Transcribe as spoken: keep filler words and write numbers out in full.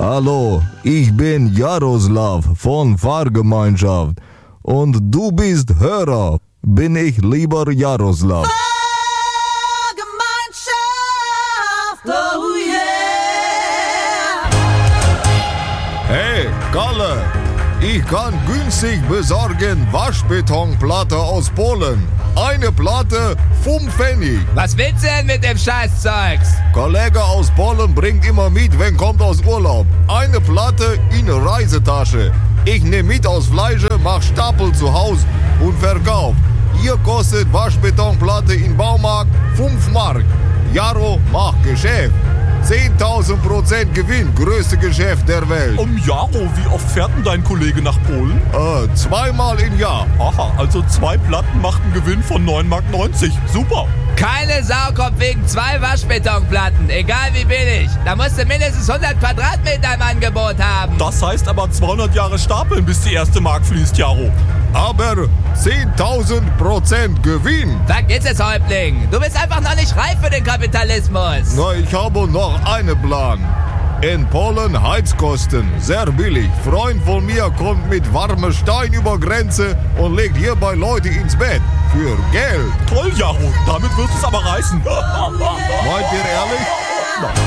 Hallo, ich bin Jaroslav von Fahrgemeinschaft und du bist Hörer. Bin ich lieber Jaroslav? Fahrgemeinschaft, oh yeah! Hey, Kalle, ich kann günstig besorgen Waschbetonplatte aus Polen. Eine Platte, fünf Pfennig. Was willst du denn mit dem Scheißzeugs? Kollege aus Polen bringt immer mit, wenn kommt aus Urlaub. Eine Platte in Reisetasche. Ich nehme mit aus Fleische, mach Stapel zu Haus und verkauf. Hier kostet Waschbetonplatte im Baumarkt fünf Mark. Jaro macht Geschäft. zehntausend Prozent Gewinn, größte Geschäft der Welt. Um Jaro, wie oft fährt denn dein Kollege nach Polen? Äh, zweimal im Jahr. Aha, also zwei Platten macht einen Gewinn von neun Mark neunzig. Super. Keine Sau kommt wegen zwei Waschbetonplatten, egal wie billig. Da musst du mindestens hundert Quadratmeter im Angebot haben. Das heißt aber zweihundert Jahre stapeln, bis die erste Mark fließt, Jaro. Aber zehntausend Prozent Gewinn. Vergiss es, Häuptling. Du bist einfach noch nicht reif für den Kapitalismus. Na, ich habe noch einen Plan. In Polen Heizkosten, sehr billig. Freund von mir kommt mit warmem Stein über Grenze und legt hierbei Leute ins Bett. Für Geld. Toll, Jaro. Damit wirst du es aber reißen. Meint ihr ehrlich?